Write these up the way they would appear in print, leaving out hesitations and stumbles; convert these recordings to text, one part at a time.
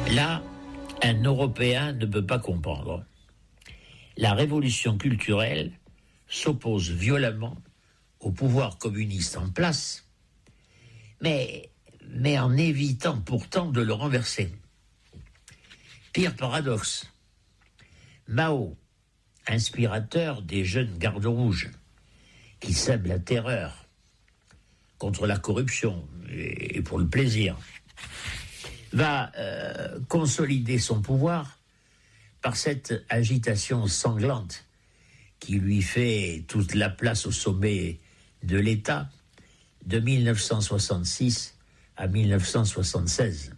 Là, un Européen ne peut pas comprendre. La révolution culturelle s'oppose violemment au pouvoir communiste en place, mais en évitant pourtant de le renverser. Pire paradoxe, Mao, inspirateur des jeunes gardes rouges, qui sèment la terreur contre la corruption et pour le plaisir, va consolider son pouvoir par cette agitation sanglante qui lui fait toute la place au sommet de l'État de 1966 à 1976.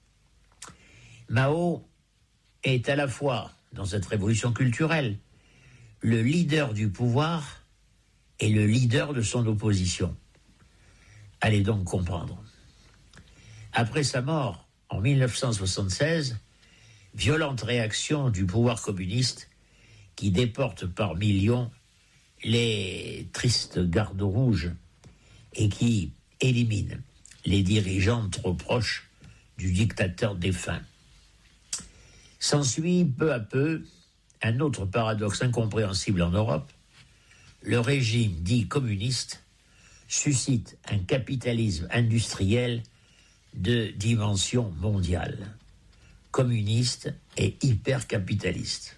Mao est à la fois, dans cette révolution culturelle, le leader du pouvoir et le leader de son opposition. Allez donc comprendre. Après sa mort, en 1976, violente réaction du pouvoir communiste qui déporte par millions les tristes gardes rouges et qui élimine les dirigeants trop proches du dictateur défunt. S'ensuit peu à peu un autre paradoxe incompréhensible en Europe. Le régime dit communiste suscite un capitalisme industriel de dimension mondiale, communiste et hyper-capitaliste.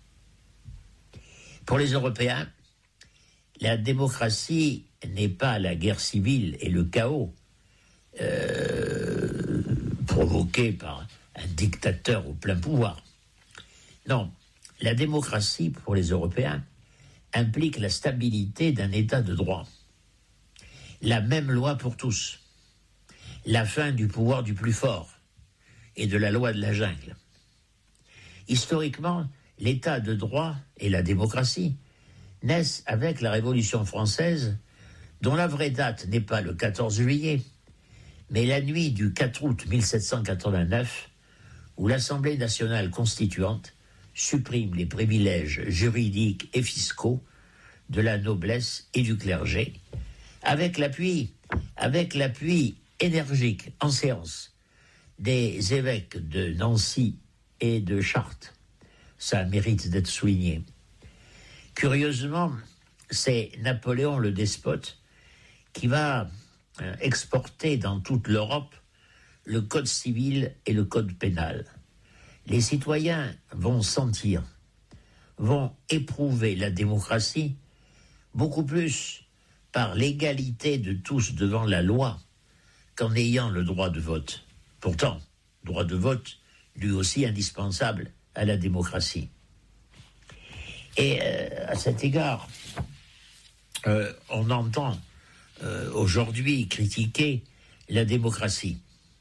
Pour les Européens, la démocratie n'est pas la guerre civile et le chaos provoqué par un dictateur au plein pouvoir. Non, la démocratie pour les Européens implique la stabilité d'un État de droit, la même loi pour tous, la fin du pouvoir du plus fort et de la loi de la jungle. Historiquement, l'État de droit et la démocratie naissent avec la Révolution française, dont la vraie date n'est pas le 14 juillet, mais la nuit du 4 août 1789, où l'Assemblée nationale constituante supprime les privilèges juridiques et fiscaux de la noblesse et du clergé, avec l'appui énergique en séance des évêques de Nancy et de Chartres. Ça mérite d'être souligné. Curieusement, c'est Napoléon le despote qui va exporter dans toute l'Europe le code civil et le code pénal. Les citoyens vont sentir, vont éprouver la démocratie beaucoup plus par l'égalité de tous devant la loi qu'en ayant le droit de vote. Pourtant, droit de vote, lui aussi indispensable à la démocratie. Et à cet égard, on entend aujourd'hui critiquer la démocratie.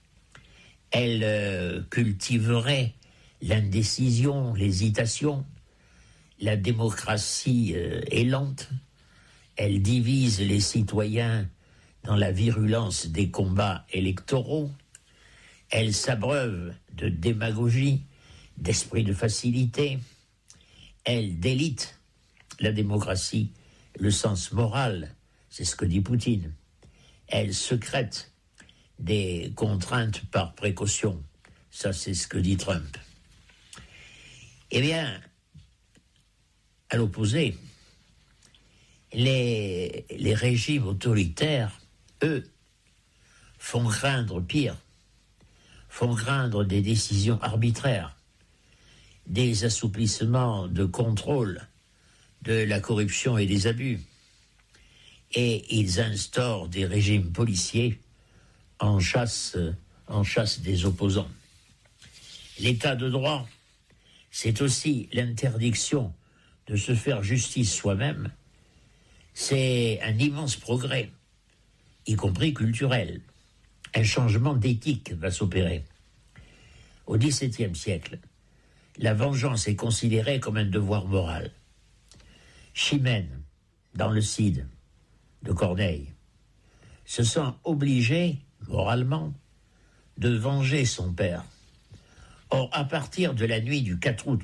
Elle cultiverait l'indécision, l'hésitation. La démocratie est lente. Elle divise les citoyens dans la virulence des combats électoraux. Elle s'abreuve de démagogie, d'esprit de facilité. Elle délite la démocratie, le sens moral, c'est ce que dit Poutine. Elle secrète des contraintes par précaution, ça c'est ce que dit Trump. Eh bien, à l'opposé, les régimes autoritaires, eux, font craindre pire, font craindre des décisions arbitraires, des assouplissements de contrôle de la corruption et des abus, et ils instaurent des régimes policiers en chasse des opposants. L'état de droit, c'est aussi l'interdiction de se faire justice soi-même. C'est un immense progrès, y compris culturel. Un changement d'éthique va s'opérer. Au XVIIe siècle, la vengeance est considérée comme un devoir moral. Chimène, dans le Cid de Corneille, se sent obligé, moralement, de venger son père. Or, à partir de la nuit du 4 août